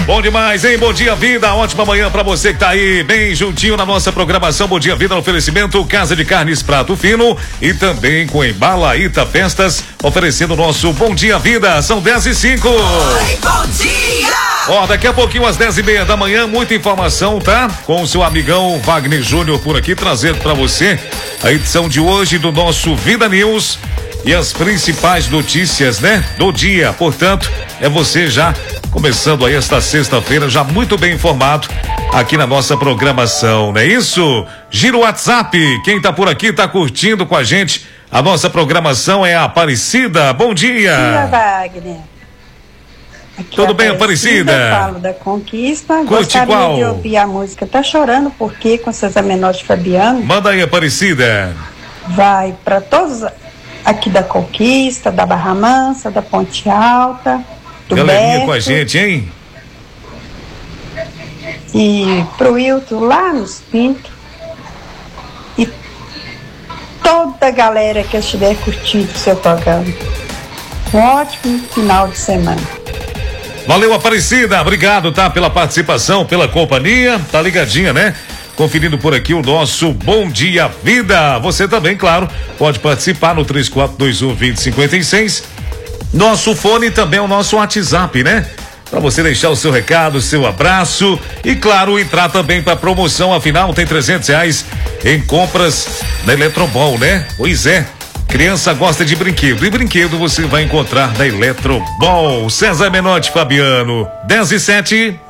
Bom demais, hein? Bom dia, vida. Ótima manhã pra você que tá aí, bem juntinho na nossa programação. Bom dia, vida, no oferecimento Casa de Carnes Prato Fino e também com Embalaíta Festas, oferecendo o nosso Bom Dia, Vida. São 10h05. Oi, bom dia! Ó, daqui a pouquinho às 10h30 da manhã, muita informação, tá? Com o seu amigão Wagner Júnior por aqui, trazendo pra você a edição de hoje do nosso Vida News e as principais notícias, né? Do dia. Portanto, é você já começando aí esta sexta-feira, já muito bem informado aqui na nossa programação, não é isso? Gira o WhatsApp, quem tá por aqui tá curtindo com a gente. A nossa programação é a Aparecida. Bom dia. Bom dia, Wagner. Aqui Tudo bem, Aparecida? Eu falo da Conquista. Curte Gostaria qual? de ouvir a música Tá Chorando Por Quê, com César Menotti e Fabiano. Manda aí, Aparecida. Vai para todos aqui da Conquista, da Barra Mansa, da Ponte Alta, do Galerinha Beto, com a gente, hein? e pro Wilton lá nos Pintos. E toda a galera que estiver curtindo o seu programa. Um ótimo final de semana. Valeu, Aparecida. Obrigado, tá? Pela participação, pela companhia. Tá ligadinha, né? Conferindo por aqui o nosso Bom Dia Vida. Você também, claro, pode participar no 3421-2056. Nosso fone também é o nosso WhatsApp, né? Para você deixar o seu recado, o seu abraço e, claro, entrar também para promoção. Afinal, tem R$300 em compras na Eletrobol, né? Pois é. Criança gosta de brinquedo e brinquedo você vai encontrar na Eletrobol. César Menotti, Fabiano, 10h07.